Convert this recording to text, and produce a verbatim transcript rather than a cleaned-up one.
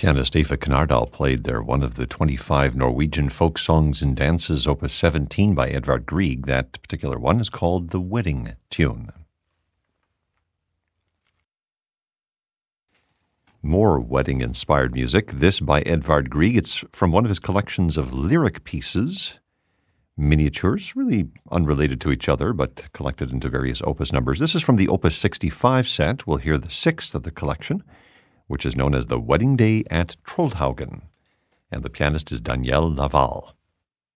Pianist Eva Knardal played there one of the twenty-five Norwegian folk songs and dances, opus seventeen by Edvard Grieg. That particular one is called The Wedding Tune. More wedding-inspired music, this by Edvard Grieg. It's from one of his collections of lyric pieces, miniatures, really unrelated to each other, but collected into various opus numbers. This is from the opus sixty-five set. We'll hear the sixth of the collection, which is known as The Wedding Day at Trollhaugen, and the pianist is Danielle Laval.